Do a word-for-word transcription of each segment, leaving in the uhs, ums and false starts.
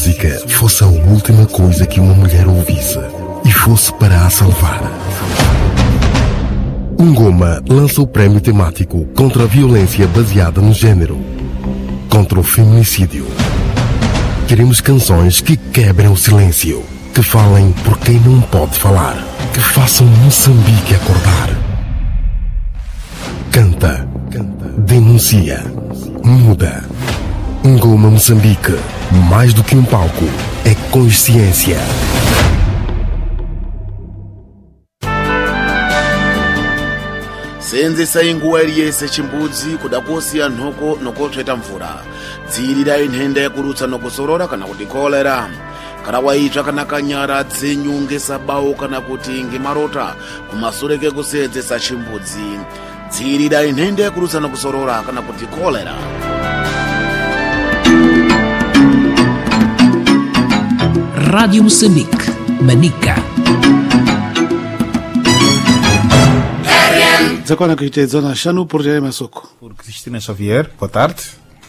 música fosse a última coisa que uma mulher ouvisse e fosse para a salvar. Ungoma lança o prémio temático contra a violência baseada no género, contra o feminicídio. Queremos canções que quebrem o silêncio, que falem por quem não pode falar, que façam Moçambique acordar. Canta, denuncia, muda. Ungoma Moçambique, mais do que um palco, é consciência. senzesa inguweli yese chimbudzi kudakusiya nhoko nokotsveta mvura. Dziyirira inhenda yakurutsa nokusorora kana kuti kolera. Kana waitsva kana kanyara dzenyu ngesabawo kana kuti ngemarota kumasure kekusenzesa chimbudzi. Dziyirira inhenda yakurutsa nokusorora kana kuti kolera. Rádio Moçambique, Manica. Zakona Kitezona Xanu por Jeremias Soko. Por Cristina Xavier, boa tarde.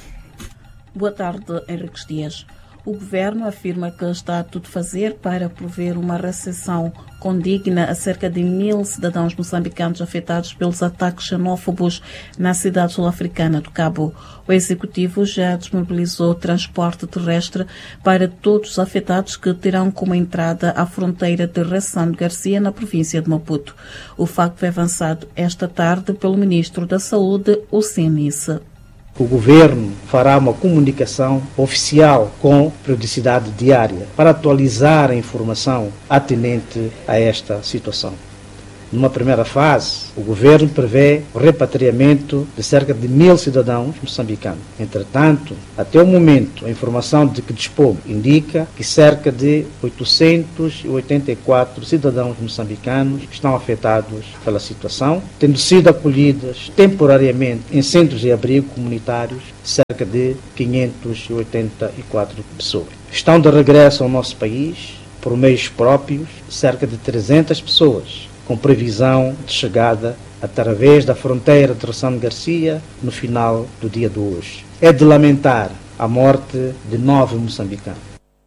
Boa tarde, Henrique Dias. O governo afirma que está a tudo fazer para prover uma recepção condigna a cerca de mil cidadãos moçambicanos afetados pelos ataques xenófobos na cidade sul-africana do Cabo. O executivo já disponibilizou transporte terrestre para todos os afetados que terão como entrada a fronteira de Ressano Garcia, na província de Maputo. O facto foi avançado esta tarde pelo ministro da Saúde, o Senice. O governo fará uma comunicação oficial com periodicidade diária para atualizar a informação atinente a esta situação. Numa primeira fase, o governo prevê o repatriamento de cerca de mil cidadãos moçambicanos. Entretanto, até o momento, a informação de que dispomos indica que cerca de oitocentos e oitenta e quatro cidadãos moçambicanos estão afetados pela situação, tendo sido acolhidos temporariamente em centros de abrigo comunitários cerca de quinhentas e oitenta e quatro pessoas. Estão de regresso ao nosso país, por meios próprios, cerca de trezentas pessoas, com previsão de chegada através da fronteira de Ressano Garcia no final do dia de hoje. É de lamentar a morte de nove moçambicanos.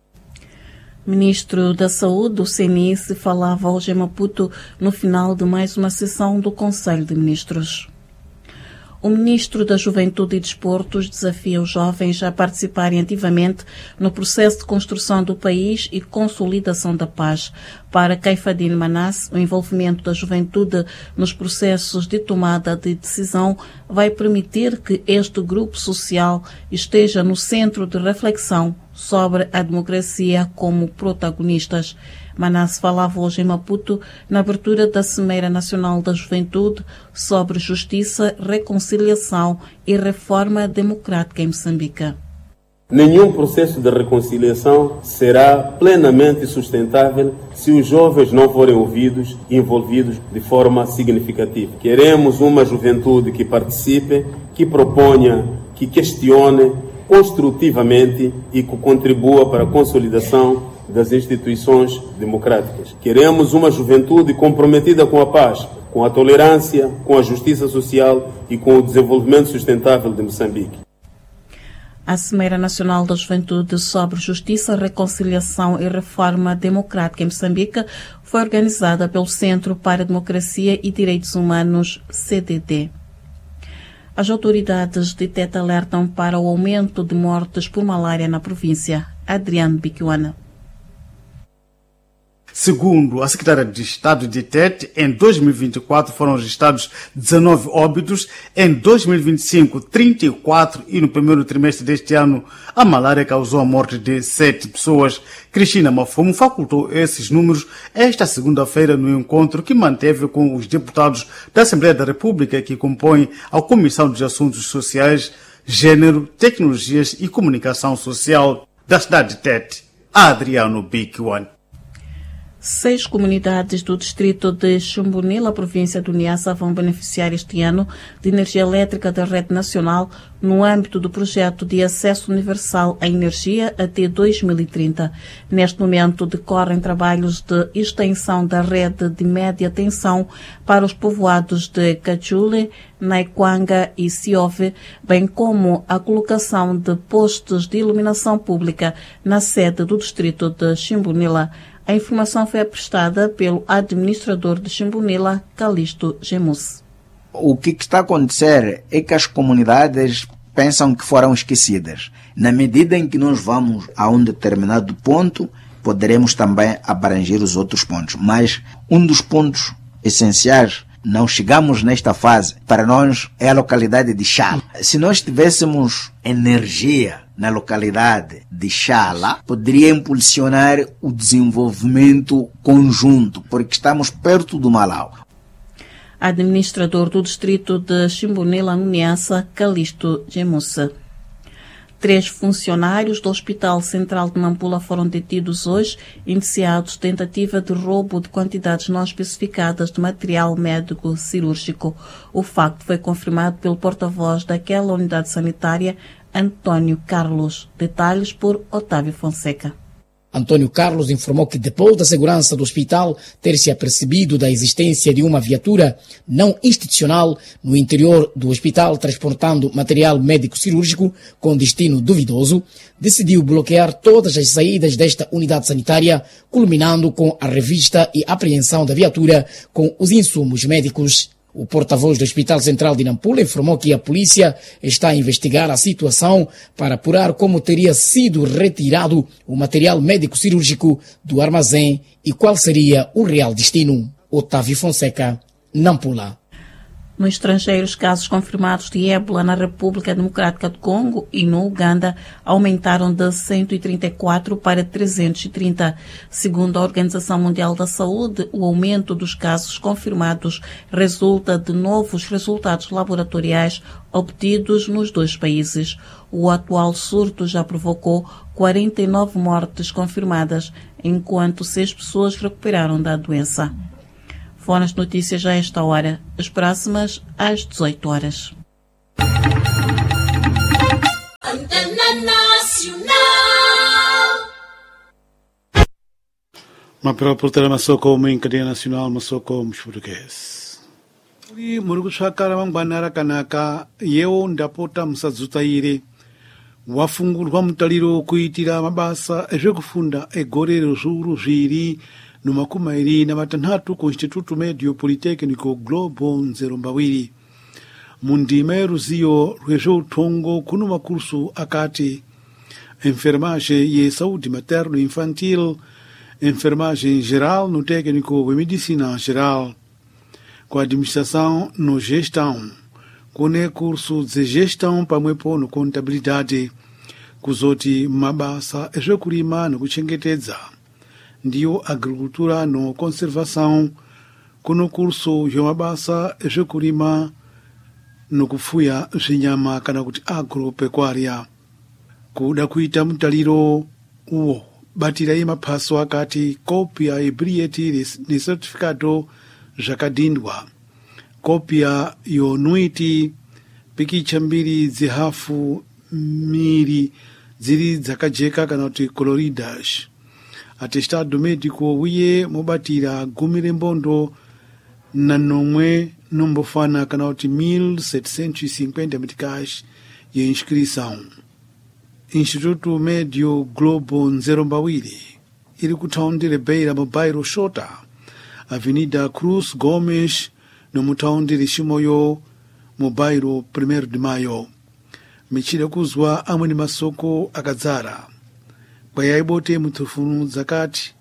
Ministro da Saúde, o Senice, falava hoje em Maputo no final de mais uma sessão do Conselho de Ministros. O Ministro da Juventude e Desportos desafia os jovens a participarem ativamente no processo de construção do país e consolidação da paz. Para Caifadine Manasse, o envolvimento da juventude nos processos de tomada de decisão vai permitir que este grupo social esteja no centro de reflexão sobre a democracia como protagonistas. Manasse falava hoje em Maputo na abertura da Cimeira Nacional da Juventude sobre justiça, reconciliação e reforma democrática em Moçambique. Nenhum processo de reconciliação será plenamente sustentável se os jovens não forem ouvidos e envolvidos de forma significativa. Queremos uma juventude que participe, que proponha, que questione construtivamente e que contribua para a consolidação das instituições democráticas. Queremos uma juventude comprometida com a paz, com a tolerância, com a justiça social e com o desenvolvimento sustentável de Moçambique. A Cimeira Nacional da Juventude sobre Justiça, Reconciliação e Reforma Democrática em Moçambique foi organizada pelo Centro para a Democracia e Direitos Humanos, C D D. As autoridades de Tete alertam para o aumento de mortes por malária na província. Adriano Biquiwana. Segundo a secretária de Estado de Tete, em dois mil e vinte e quatro foram registrados dezenove óbitos, em dois mil e vinte e cinco, trinta e quatro e no primeiro trimestre deste ano a malária causou a morte de sete pessoas. Cristina Mafumo facultou esses números esta segunda-feira no encontro que manteve com os deputados da Assembleia da República que compõem a Comissão dos Assuntos Sociais, Gênero, Tecnologias e Comunicação Social da cidade de Tete. Adriano Biquiwan. Seis comunidades do distrito de Xumbunila, província do Niassa, vão beneficiar este ano de energia elétrica da rede nacional no âmbito do projeto de acesso universal à energia até dois mil e trinta. Neste momento decorrem trabalhos de extensão da rede de média tensão para os povoados de Cachule, Naiquanga e Siove, bem como a colocação de postos de iluminação pública na sede do distrito de Xumbunila. A informação foi prestada pelo administrador de Xumbunila, Calixto Gemus. O que está a acontecer é que as comunidades pensam que foram esquecidas. Na medida em que nós vamos a um determinado ponto, poderemos também abranger os outros pontos. Mas um dos pontos essenciais, não chegamos nesta fase, para nós é a localidade de Chala. Se nós tivéssemos energia na localidade de Chala, poderia impulsionar o desenvolvimento conjunto, porque estamos perto do Malau. Administrador do distrito de Xumbunila, no Niassa, Calixto Gemussa. Três funcionários do Hospital Central de Nampula foram detidos hoje, indiciados de tentativa de roubo de quantidades não especificadas de material médico cirúrgico. O facto foi confirmado pelo porta-voz daquela unidade sanitária, Antônio Carlos. Detalhes por Otávio Fonseca. Antônio Carlos informou que depois da segurança do hospital ter se apercebido da existência de uma viatura não institucional no interior do hospital transportando material médico-cirúrgico com destino duvidoso, decidiu bloquear todas as saídas desta unidade sanitária, culminando com a revista e apreensão da viatura com os insumos médicos. O porta-voz do Hospital Central de Nampula informou que a polícia está a investigar a situação para apurar como teria sido retirado o material médico-cirúrgico do armazém e qual seria o real destino. Otávio Fonseca, Nampula. No estrangeiro, os casos confirmados de ébola na República Democrática do Congo e no Uganda aumentaram de cento e trinta e quatro para trezentos e trinta. Segundo a Organização Mundial da Saúde, o aumento dos casos confirmados resulta de novos resultados laboratoriais obtidos nos dois países. O atual surto já provocou quarenta e nove mortes confirmadas, enquanto seis pessoas recuperaram da doença. Foram as notícias a esta hora. As próximas às dezoito horas. Antena Nacional. Uma própria masoko uma cadeia nacional masoko português. Uri murugushakara mangbanara kanaka yeo ndapota msazutaire wafungurwa mutaliro kuitira mabasa ezvekufunda egorero zviuru zviri numakumi mairi na matanhatu ku Instituto Medio Politécnico Globo Nzerumbawiri. Mundima yeruziyo rwezveutongo kuno makursu akati enfermagem ye saúde materno infantil, enfermagem geral no técnico de medicina geral, com administração no gestão, com curso de gestão pamwepo no contabilidade, kuzoti mabasa ezvekurima nokuchengetedza, ndiyo agricultura no conservação, kuno curso yomabasa ezvekurima nokufuya zvinyama kana kuti agropecuária. Kuda kuita mutaliro uwo batira yemapaso akati kopia yebriyeti ni certificado zvakadindwa, kopia yonuiti pikicha mbiri dzihafu miri dziri dzakajeka kana kuti coloridas, atestado médico uye mobatira gumi rembondo na nomwe nombofana kana kuti mil setecentos e cinquenta meticais ye inscrição. Instituto Médio Globo Nzerumbawiri iri kutaundi Beira mu bairro Xota, Avenida Cruz Gomes no mutaundi Liximoyo mu bairro primeiro de Maio. Michira kuzwa amwe ni masoko akadzara kwayaibote mutufunu zakati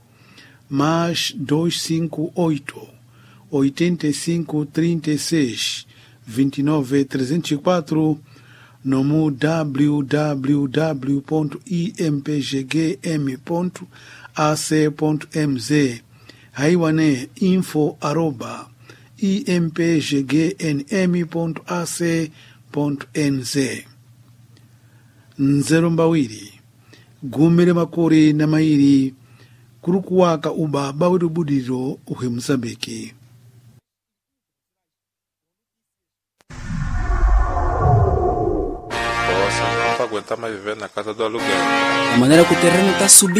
mais duzentos e cinquenta e oito, oitenta e cinco, trinta e seis, vinte e nove, trezentos e quatro no mu w w w ponto i m p g g m ponto a c ponto m z, haiwane info arroba i m p g g n m ponto a c ponto n z. Nzerumbawiri gumire makore na mairi kuri kuwaka ubaba werubudiro uhe Mozambique. Nossa, não tô aguentando mais viver na casa do aluguel. A maneira que o terreno está subindo